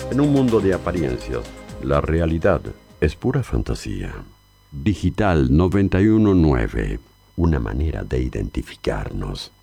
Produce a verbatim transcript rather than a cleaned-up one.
En un mundo de apariencias, la realidad es pura fantasía. Digital noventa y uno punto nueve, una manera de identificarnos.